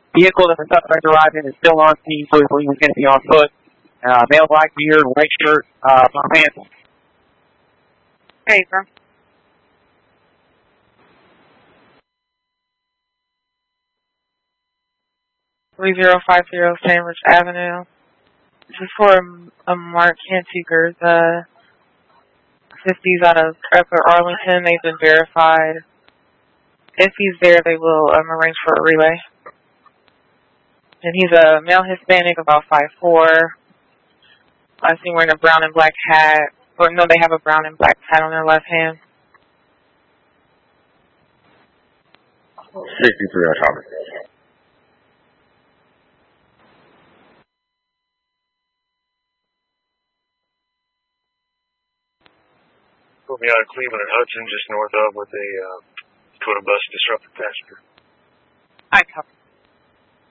Vehicle that the suspect arrived in is still on scene, so we believe he's going to be on foot. Male black beard, white shirt, brown pants. Hey, bro. 3050 Sandwich Avenue. This is for a Mark Hantuger, the 50s out of Upper Arlington. They've been verified. If he's there, they will arrange for a relay. And he's a male Hispanic, about 5'4". I see wearing a brown and black hat. Or no, they have a brown and black hat on their left hand. 63 on top. Pulled me out of Cleveland and Hudson, just north of, with a tour bus disrupted passenger.